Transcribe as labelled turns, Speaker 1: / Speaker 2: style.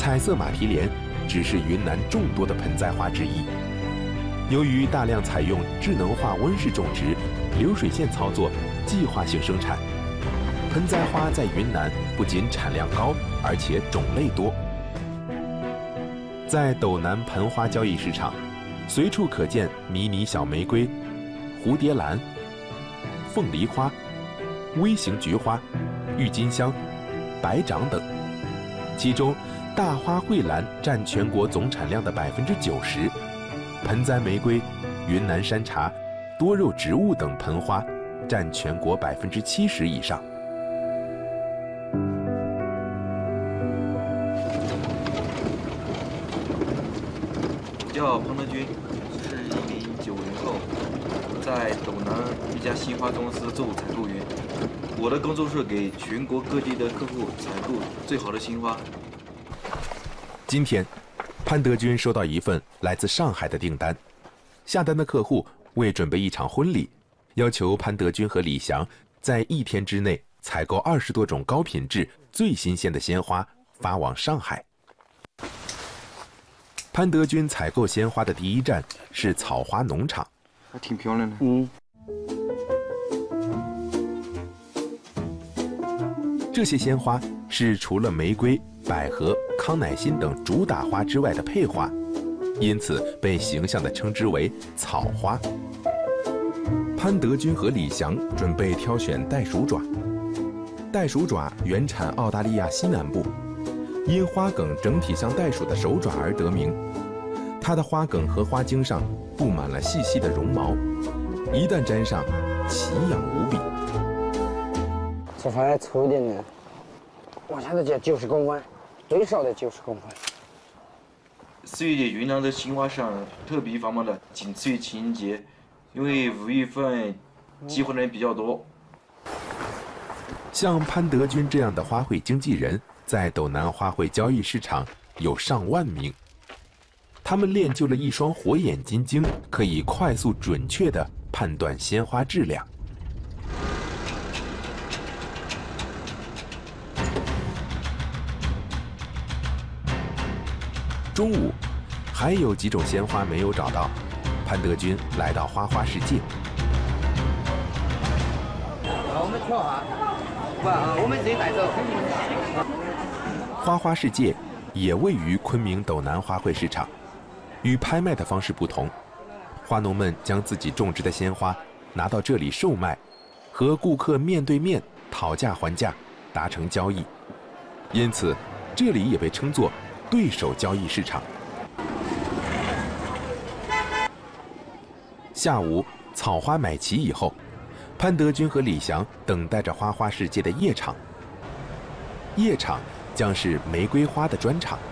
Speaker 1: 彩色马蹄莲只是云南众多的盆栽花之一。由于大量采用智能化温室种植、流水线操作、计划性生产，盆栽花在云南不仅产量高，而且种类多。在斗南盆花交易市场，随处可见迷你小玫瑰、蝴蝶兰、凤梨花、微型菊花、郁金香、白掌等，其中大花蕙兰占全国总产量的90%，盆栽玫瑰、云南山茶、多肉植物等盆花占全国70%以上。
Speaker 2: 我叫庞德军，是一名90后，在斗南一家新花公司做采购员。我的工作是给全国各地的客户采购最好的新花。
Speaker 1: 今天，潘德军收到一份来自上海的订单，下单的客户为准备一场婚礼，要求潘德军和李翔在1天之内采购20多种高品质、最新鲜的鲜花，发往上海。潘德军采购鲜花的第一站是草花农场，
Speaker 2: 还挺漂亮的。
Speaker 1: 这些鲜花是除了玫瑰、百合、康乃馨等主打花之外的配花，因此被形象地称之为草花。潘德军和李翔准备挑选袋鼠爪。袋鼠爪原产澳大利亚西南部，因花梗整体像袋鼠的手爪而得名。它的花梗和花茎上布满了细细的绒毛，一旦沾上，奇痒无比。
Speaker 3: 这花要粗一点的，我现在就90公分，最少的90公分。
Speaker 2: 4月云南的新花上特别繁忙的仅次于情人节，因为5月份结婚的人比较多。
Speaker 1: 像潘德军这样的花卉经纪人，在斗南花卉交易市场有上万名。他们练就了一双火眼金睛，可以快速准确地判断鲜花质量。中午，还有几种鲜花没有找到，潘德军来到花花世界。
Speaker 3: 我们挑哈，不，我们自己带走。
Speaker 1: 花花世界也位于昆明斗南花卉市场，与拍卖的方式不同，花农们将自己种植的鲜花拿到这里售卖，和顾客面对面讨价还价，达成交易。因此，这里也被称作对手交易市场。下午，草花买齐以后，潘德军和李翔等待着花花世界的夜场。夜场将是玫瑰花的专场。